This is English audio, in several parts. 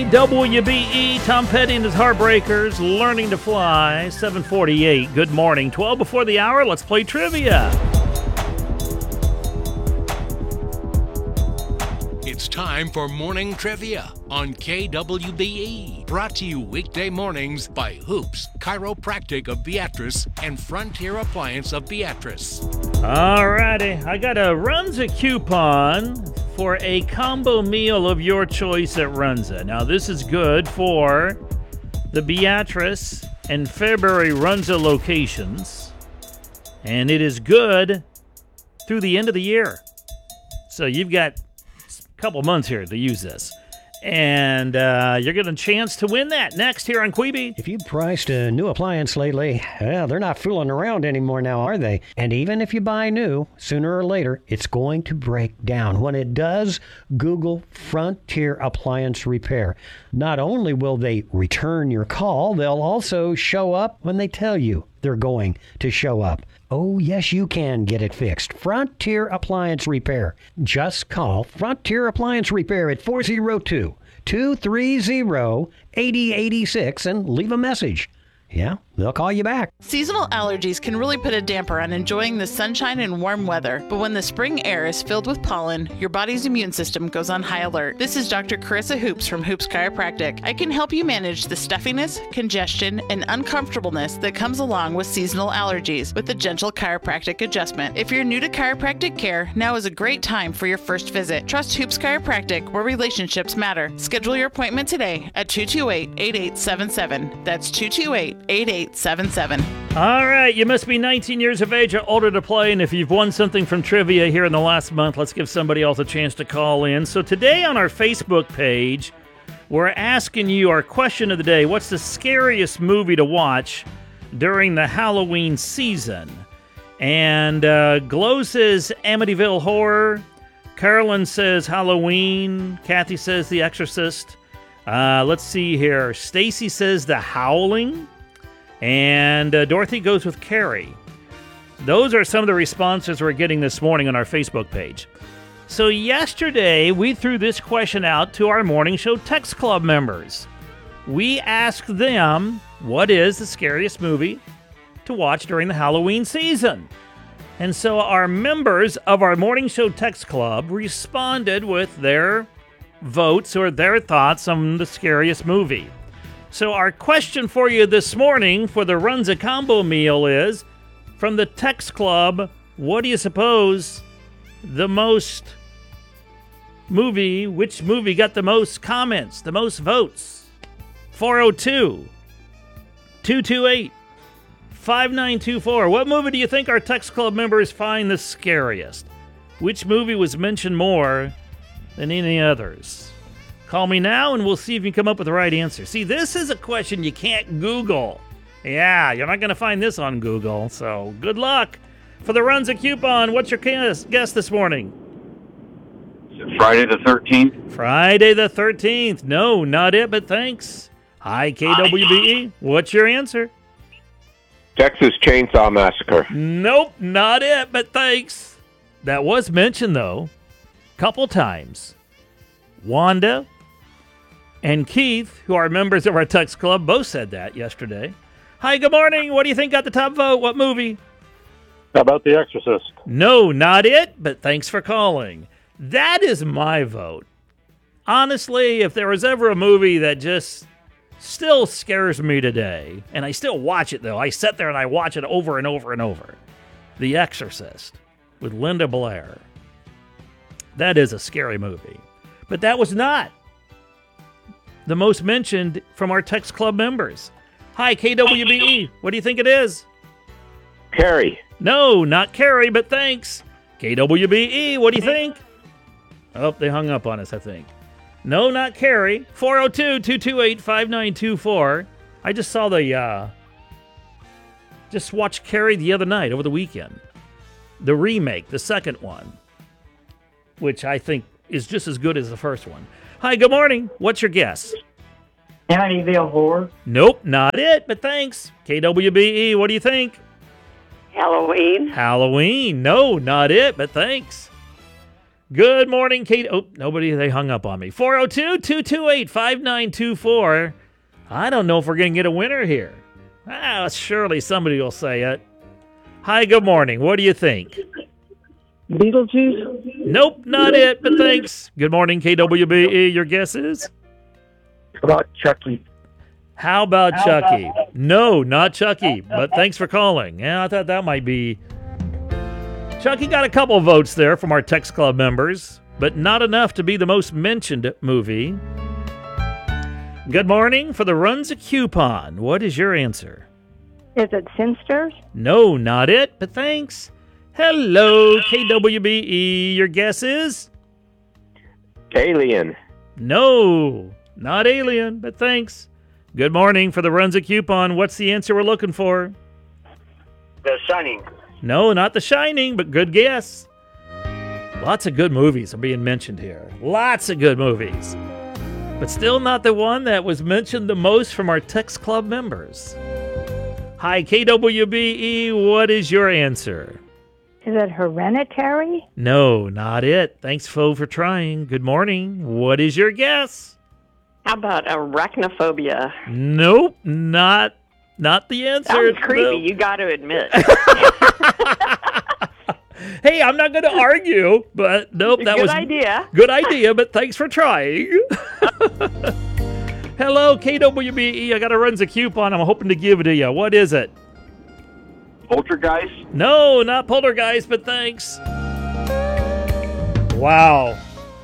WBE, Tom Petty and his Heartbreakers, Learning to Fly, 7:48. Good morning. 12 before the hour, let's play trivia. It's time for Morning Trivia on KWBE. Brought to you weekday mornings by Hoops Chiropractic of Beatrice and Frontier Appliance of Beatrice. All righty. I got a Runza coupon for a combo meal of your choice at Runza. Now, this is good for the Beatrice and Fairbury Runza locations, and it is good through the end of the year. So you've got a couple months here to use this. And you're getting a chance to win that next here on Queeby. If you've priced a new appliance lately, well, they're not fooling around anymore now, are they? And even if you buy new, sooner or later, it's going to break down. When it does, Google Frontier Appliance Repair. Not only will they return your call, they'll also show up when they tell you they're going to show up. Oh, yes, you can get it fixed. Frontier Appliance Repair. Just call Frontier Appliance Repair at 402-230-8086 and leave a message. Yeah, they'll call you back. Seasonal allergies can really put a damper on enjoying the sunshine and warm weather. But when the spring air is filled with pollen, your body's immune system goes on high alert. This is Dr. Carissa Hoops from Hoops Chiropractic. I can help you manage the stuffiness, congestion, and uncomfortableness that comes along with seasonal allergies with a gentle chiropractic adjustment. If you're new to chiropractic care, now is a great time for your first visit. Trust Hoops Chiropractic, where relationships matter. Schedule your appointment today at 228-8877. That's 228-8877. All right, you must be 19 years of age or older to play, and if you've won something from trivia here in the last month, let's give somebody else a chance to call in. So today on our Facebook page, we're asking you our question of the day: what's the scariest movie to watch during the Halloween season? And Glow says Amityville Horror. Carolyn says Halloween. Kathy says The Exorcist. Let's see here. Stacy says The Howling. And Dorothy goes with Carrie. Those are some of the responses we're getting this morning on our Facebook page. So yesterday, we threw this question out to our Morning Show Text Club members. We asked them, what is the scariest movie to watch during the Halloween season? And so our members of our Morning Show Text Club responded with their votes or their thoughts on the scariest movie. So our question for you this morning for the Runza combo meal is, from the Text Club, what do you suppose the most movie, which movie got the most comments, the most votes? 402-228-5924. What movie do you think our Text Club members find the scariest? Which movie was mentioned more than any others? Call me now, and we'll see if you can come up with the right answer. See, this is a question you can't Google. Yeah, you're not going to find this on Google, so good luck. For the Runza coupon, what's your guess this morning? Friday the 13th. Friday the 13th. No, not it, but thanks. Hi, KWBE. What's your answer? Texas Chainsaw Massacre. Nope, not it, but thanks. That was mentioned, though, a couple times. Wanda and Keith, who are members of our Text Club, both said that yesterday. Hi, good morning. What do you think got the top vote? What movie? How about The Exorcist? No, not it, but thanks for calling. That is my vote. Honestly, if there was ever a movie that just still scares me today, and I still watch it, though. I sit there and I watch it over and over and over. The Exorcist with Linda Blair. That is a scary movie. But that was not the most mentioned from our Text Club members. Hi, KWBE. What do you think it is? Carrie. No, not Carrie, but thanks. KWBE, what do you think? Oh, they hung up on us, I think. No, not Carrie. 402-228-5924. I just saw just watched Carrie the other night, over the weekend. The remake, the second one, which I think is just as good as the first one. Hi, good morning. What's your guess? Amityville Horror. Nope, not it, but thanks. KWBE, what do you think? Halloween. Halloween. No, not it, but thanks. Good morning, Kate. Oh, nobody, they hung up on me. 402-228-5924. I don't know if we're going to get a winner here. Surely somebody will say it. Hi, good morning. What do you think? Beetlejuice? Nope, not it, but thanks. Good morning, KWBE. Your guess is? How about Chucky? How about Chucky? No, not Chucky, but thanks for calling. Yeah, I thought that might be. Chucky got a couple votes there from our Text Club members, but not enough to be the most mentioned movie. Good morning. For the Runs a Coupon, what is your answer? Is it Sinsters? No, not it, but thanks. Hello, KWBE. Your guess is? Alien. No, not Alien, but thanks. Good morning. For the Runs a Coupon, what's the answer we're looking for? The Shining. No, not The Shining, but good guess. Lots of good movies are being mentioned here. Lots of good movies. But still not the one that was mentioned the most from our Text Club members. Hi, KWBE. What is your answer? Is it Hereditary? No, not it. Thanks, Fo, for trying. Good morning. What is your guess? How about Arachnophobia? Nope, not the answer. Sounds creepy, you got to admit. Hey, I'm not going to argue, but nope, that was good idea, but thanks for trying. Hello, KWBE. I got a Runs a Coupon. I'm hoping to give it to you. What is it? Poltergeist? No, not Poltergeist, but thanks. Wow.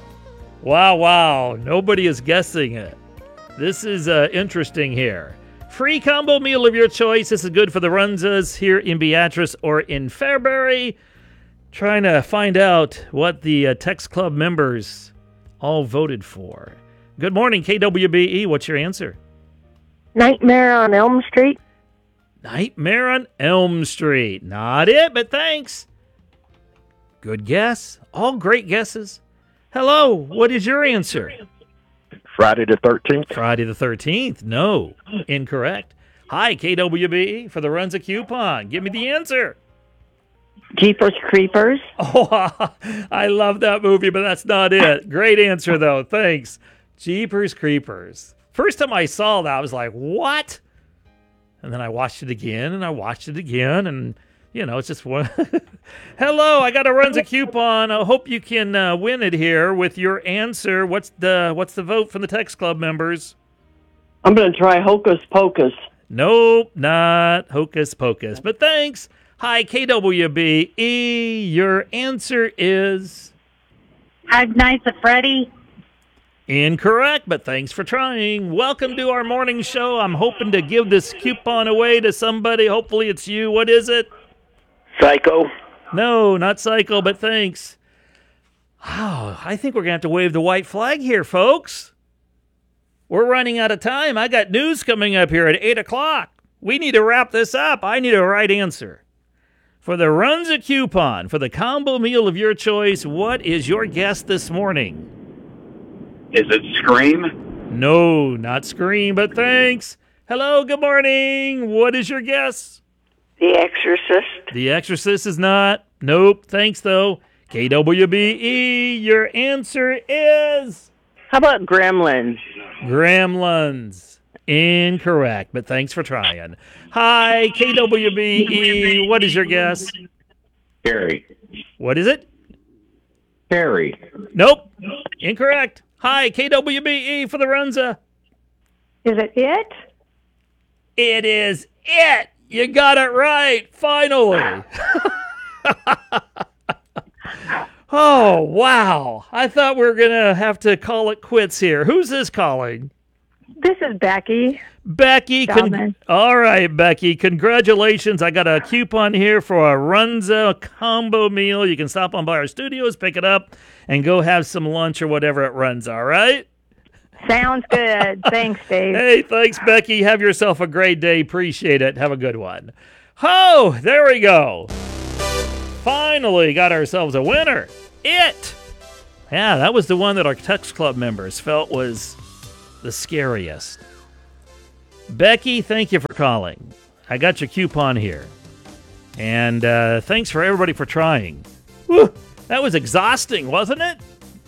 Nobody is guessing it. This is interesting here. Free combo meal of your choice. This is good for the Runzas here in Beatrice or in Fairbury. Trying to find out what the Text Club members all voted for. Good morning, KWBE. What's your answer? Nightmare on Elm Street? Nightmare on Elm Street. Not it, but thanks. Good guess. All great guesses. Hello, what is your answer? Friday the 13th. Friday the 13th. No, incorrect. Hi, KWBE. For the Runs a Coupon, give me the answer. Jeepers Creepers? Oh, I love that movie, but that's not it. Great answer, though. Thanks. Jeepers Creepers. First time I saw that, I was like, what? And then I watched it again, and it's just one. Hello, I got a Runs a Coupon. I hope you can win it here with your answer. What's the vote from the Text Club members? I'm going to try Hocus Pocus. Nope, not Hocus Pocus, but thanks. Hi, KWBE. Your answer is? Five Nights at Freddy? Incorrect, but thanks for trying. Welcome to our morning show. I'm hoping to give this coupon away to somebody. Hopefully it's you. What is it? Psycho? No, not Psycho, but thanks. Oh, I think we're going to have to wave the white flag here, folks. We're running out of time. I got news coming up here at 8 o'clock. We need to wrap this up. I need a right answer. For the Runs a Coupon, for the combo meal of your choice, what is your guess this morning? Is it Scream? No, not Scream, but thanks. Hello, good morning. What is your guess? The Exorcist? The Exorcist is not. Nope, thanks though. KWBE, your answer is? How about Gremlins? Gremlins. Incorrect, but thanks for trying. Hi, KWBE. What is your guess? Carrie. What is it? Carrie. Nope. Incorrect. Hi, KWBE for the Runza. Is it It? It is It. You got it right. Finally. Oh, wow. I thought we were going to have to call it quits here. Who's this calling? This is Becky. Becky. All right, Becky. Congratulations. I got a coupon here for a Runza combo meal. You can stop on by our studios, pick it up, and go have some lunch or whatever it runs, all right? Sounds good. Thanks, Dave. Hey, thanks, Becky. Have yourself a great day. Appreciate it. Have a good one. Oh, there we go. Finally got ourselves a winner. It. Yeah, that was the one that our Text Club members felt was the scariest. Becky, thank you for calling. I got your coupon here. And thanks for everybody for trying. Woo. That was exhausting, wasn't it?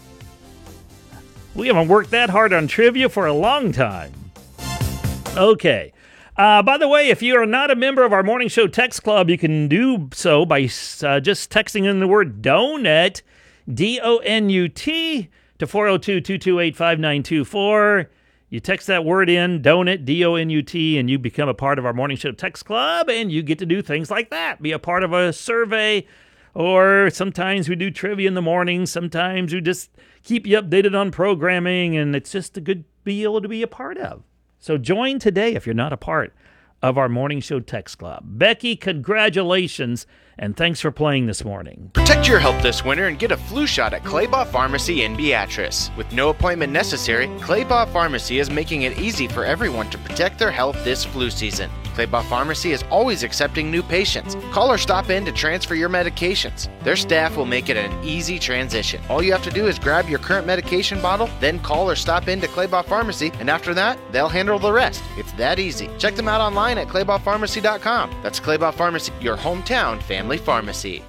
We haven't worked that hard on trivia for a long time. Okay. By the way, if you are not a member of our Morning Show Text Club, you can do so by just texting in the word donut, D-O-N-U-T, to 402-228-5924. You text that word in, donut, D-O-N-U-T, and you become a part of our Morning Show Text Club, and you get to do things like that. Be a part of a survey, or sometimes we do trivia in the morning. Sometimes we just keep you updated on programming, and it's just a good deal to be a part of. So join today if you're not a part of our Morning Show Text Club. Becky, congratulations, and thanks for playing this morning. Protect your health this winter and get a flu shot at Claybaugh Pharmacy in Beatrice. With no appointment necessary, Claybaugh Pharmacy is making it easy for everyone to protect their health this flu season. Claybaugh Pharmacy is always accepting new patients. Call or stop in to transfer your medications. Their staff will make it an easy transition. All you have to do is grab your current medication bottle, then call or stop in to Claybaugh Pharmacy, and after that, they'll handle the rest. It's that easy. Check them out online at claybaughpharmacy.com. That's Claybaugh Pharmacy, your hometown family pharmacy.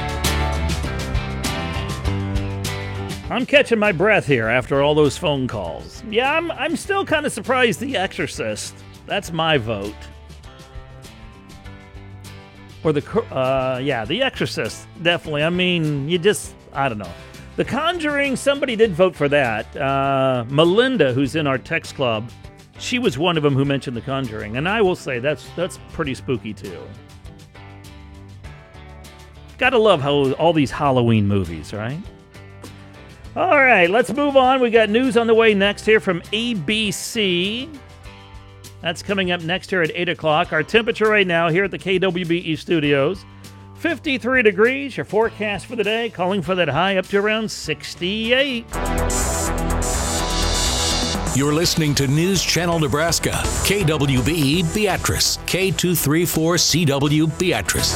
I'm catching my breath here after all those phone calls. Yeah, I'm still kind of surprised The Exorcist. That's my vote. Or The Exorcist, definitely. I mean, I don't know. The Conjuring, somebody did vote for that. Melinda, who's in our text club, she was one of them who mentioned The Conjuring. And I will say, that's pretty spooky, too. Gotta love how all these Halloween movies, right? All right, let's move on. We got news on the way next here from ABC. That's coming up next here at 8 o'clock. Our temperature right now here at the KWBE studios, 53 degrees. Your forecast for the day, calling for that high up to around 68. You're listening to News Channel Nebraska, KWBE Beatrice, K234CW Beatrice.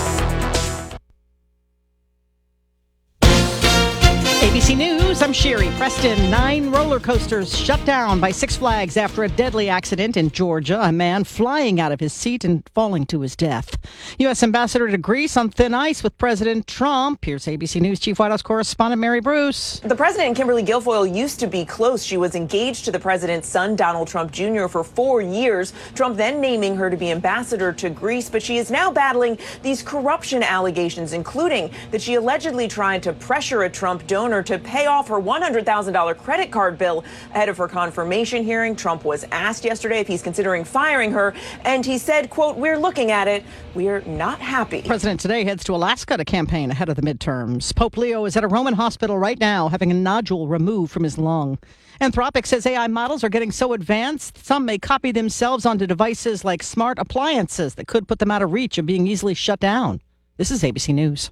ABC News, I'm Sherry Preston. 9 roller coasters shut down by Six Flags after a deadly accident in Georgia. A man flying out of his seat and falling to his death. U.S. Ambassador to Greece on thin ice with President Trump. Here's ABC News Chief White House correspondent Mary Bruce. The president and Kimberly Guilfoyle used to be close. She was engaged to the president's son, Donald Trump Jr., for 4 years. Trump then naming her to be ambassador to Greece, but she is now battling these corruption allegations, including that she allegedly tried to pressure a Trump donor to pay off her $100,000 credit card bill ahead of her confirmation hearing. Trump was asked yesterday if he's considering firing her, and he said, quote, "We're looking at it. We're not happy." The president today heads to Alaska to campaign ahead of the midterms. Pope Leo is at a Roman hospital right now having a nodule removed from his lung. Anthropic says AI models are getting so advanced, some may copy themselves onto devices like smart appliances that could put them out of reach of being easily shut down. This is ABC News.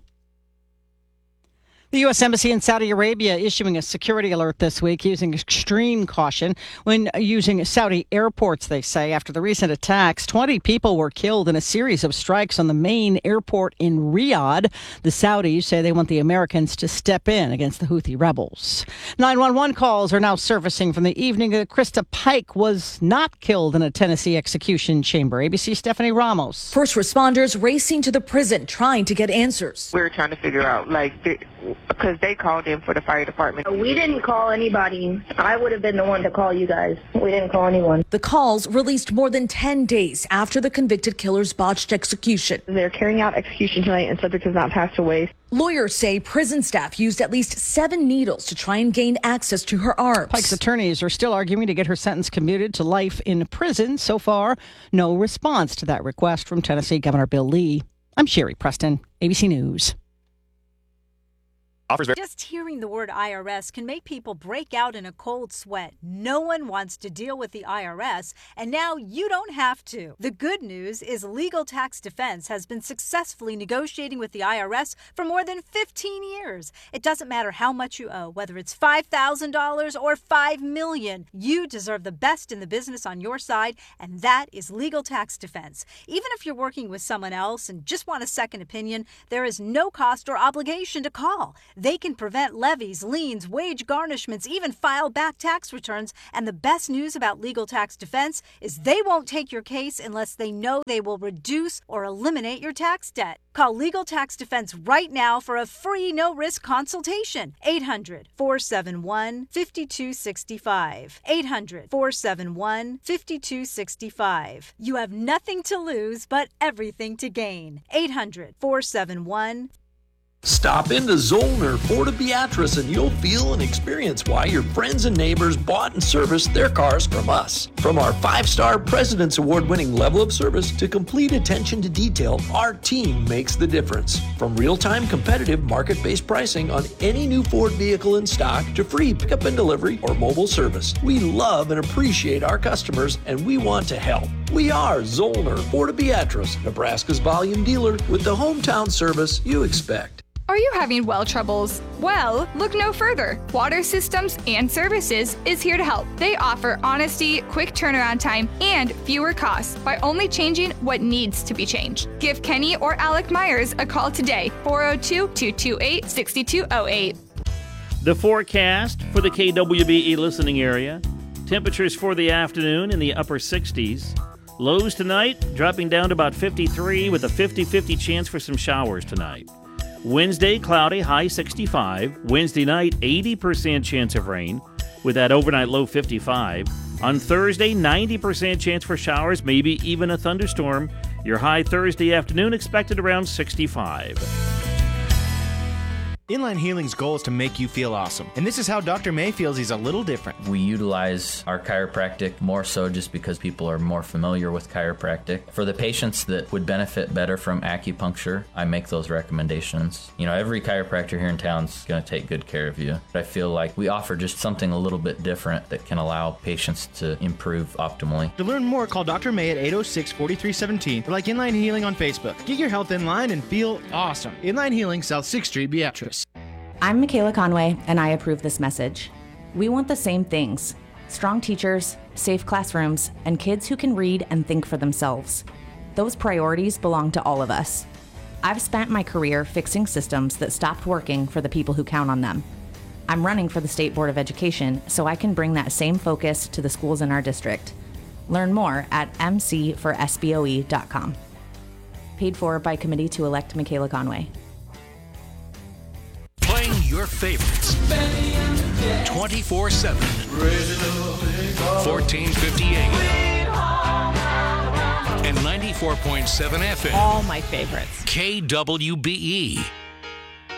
The U.S. Embassy in Saudi Arabia issuing a security alert this week using extreme caution when using Saudi airports, they say. After the recent attacks, 20 people were killed in a series of strikes on the main airport in Riyadh. The Saudis say they want the Americans to step in against the Houthi rebels. 911 calls are now surfacing from the evening that Krista Pike was not killed in a Tennessee execution chamber. ABC Stephanie Ramos. First responders racing to the prison trying to get answers. We're trying to figure out, because they called in for the fire department. We didn't call anybody. I would have been the one to call you guys. We didn't call anyone. The calls released more than 10 days after the convicted killer's botched execution. They're carrying out execution tonight and subject has not passed away. Lawyers say prison staff used at least 7 needles to try and gain access to her arms. Pike's attorneys are still arguing to get her sentence commuted to life in prison. So far, no response to that request from Tennessee Governor Bill Lee. I'm Sherry Preston, ABC News. Just hearing the word IRS can make people break out in a cold sweat. No one wants to deal with the IRS, and now you don't have to. The good news is Legal Tax Defense has been successfully negotiating with the IRS for more than 15 years. It doesn't matter how much you owe, whether it's $5,000 or $5 million. You deserve the best in the business on your side, and that is Legal Tax Defense. Even if you're working with someone else and just want a second opinion, there is no cost or obligation to call. They can prevent levies, liens, wage garnishments, even file back tax returns. And the best news about Legal Tax Defense is they won't take your case unless they know they will reduce or eliminate your tax debt. Call Legal Tax Defense right now for a free no-risk consultation. 800-471-5265. 800-471-5265. You have nothing to lose but everything to gain. 800-471. Stop into Zollner Ford of Beatrice and you'll feel and experience why your friends and neighbors bought and serviced their cars from us. From our 5-star President's Award-winning level of service to complete attention to detail, our team makes the difference. From real-time competitive market-based pricing on any new Ford vehicle in stock to free pickup and delivery or mobile service, we love and appreciate our customers and we want to help. We are Zollner Ford of Beatrice, Nebraska's volume dealer with the hometown service you expect. Are you having well troubles? Well, look no further. Water Systems and Services is here to help. They offer honesty, quick turnaround time, and fewer costs by only changing what needs to be changed. Give Kenny or Alec Myers a call today, 402-228-6208. The forecast for the KWBE listening area. Temperatures for the afternoon in the upper 60s. Lows tonight dropping down to about 53 with a 50-50 chance for some showers tonight. Wednesday, cloudy, high 65. Wednesday night, 80% chance of rain with that overnight low 55. On Thursday, 90% chance for showers, maybe even a thunderstorm. Your high Thursday afternoon expected around 65. Inline Healing's goal is to make you feel awesome. And this is how Dr. May feels he's a little different. We utilize our chiropractic more so just because people are more familiar with chiropractic. For the patients that would benefit better from acupuncture, I make those recommendations. You know, every chiropractor here in town is going to take good care of you. I feel like we offer just something a little bit different that can allow patients to improve optimally. To learn more, call Dr. May at 806-4317 or like Inline Healing on Facebook. Get your health in line and feel awesome. Inline Healing, South 6th Street, Beatrice. I'm Michaela Conway, and I approve this message. We want the same things: strong teachers, safe classrooms, and kids who can read and think for themselves. Those priorities belong to all of us. I've spent my career fixing systems that stopped working for the people who count on them. I'm running for the State Board of Education so I can bring that same focus to the schools in our district. Learn more at mc4sboe.com. Paid for by Committee to Elect Michaela Conway. Playing your favorites 24/7. 1450 AM and 94.7 FM. All my favorites. KWBE.